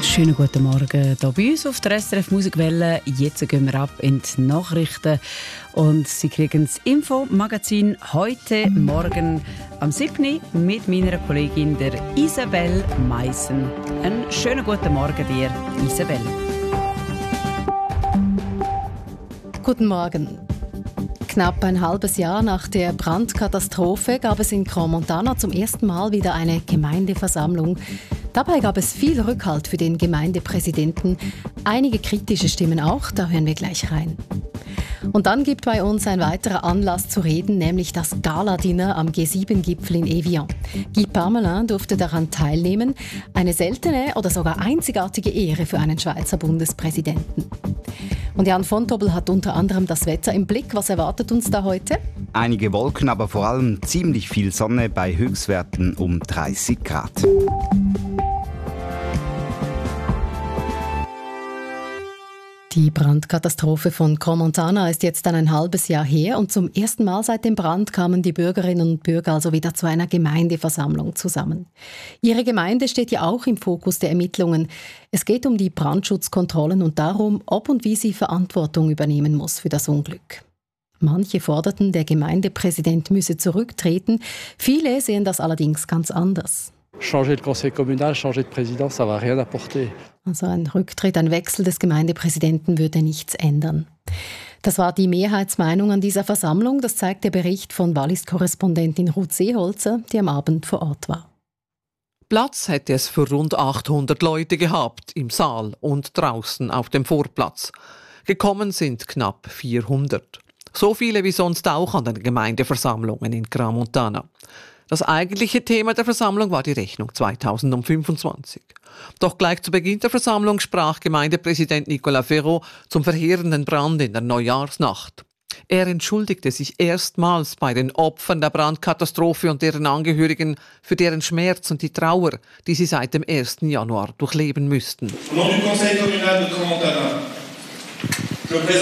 Schönen guten Morgen hier bei uns auf der SRF Musikwelle. Jetzt gehen wir ab in die Nachrichten und Sie kriegen das Info-Magazin heute Morgen am 7. mit meiner Kollegin der Isabel Meissen. Einen schönen guten Morgen dir, Isabel. Guten Morgen. Knapp ein halbes Jahr nach der Brandkatastrophe gab es in Crans-Montana zum ersten Mal wieder eine Gemeindeversammlung. Dabei gab es viel Rückhalt für den Gemeindepräsidenten. Einige kritische Stimmen auch, da hören wir gleich rein. Und dann gibt bei uns ein weiterer Anlass zu reden, nämlich das Gala-Dinner am G7-Gipfel in Evian. Guy Parmelin durfte daran teilnehmen. Eine seltene oder sogar einzigartige Ehre für einen Schweizer Bundespräsidenten. Und Jan von Tobel hat unter anderem das Wetter im Blick. Was erwartet uns da heute? Einige Wolken, aber vor allem ziemlich viel Sonne bei Höchstwerten um 30 Grad. Die Brandkatastrophe von Crans-Montana ist jetzt dann ein halbes Jahr her und zum ersten Mal seit dem Brand kamen die Bürgerinnen und Bürger also wieder zu einer Gemeindeversammlung zusammen. Ihre Gemeinde steht ja auch im Fokus der Ermittlungen. Es geht um die Brandschutzkontrollen und darum, ob und wie sie Verantwortung übernehmen muss für das Unglück. Manche forderten, der Gemeindepräsident müsse zurücktreten. Viele sehen das allerdings ganz anders. Changer de conseil communal, changer de président, ça va rien apporter. Also ein Rücktritt, ein Wechsel des Gemeindepräsidenten würde nichts ändern. Das war die Mehrheitsmeinung an dieser Versammlung. Das zeigt der Bericht von Wallis-Korrespondentin Ruth Seeholzer, die am Abend vor Ort war. Platz hätte es für rund 800 Leute gehabt, im Saal und draußen auf dem Vorplatz. Gekommen sind knapp 400. So viele wie sonst auch an den Gemeindeversammlungen in Crans-Montana. Das eigentliche Thema der Versammlung war die Rechnung 2025. Doch gleich zu Beginn der Versammlung sprach Gemeindepräsident Nicolas Ferraud zum verheerenden Brand in der Neujahrsnacht. Er entschuldigte sich erstmals bei den Opfern der Brandkatastrophe und deren Angehörigen für deren Schmerz und die Trauer, die sie seit dem 1. Januar durchleben müssten.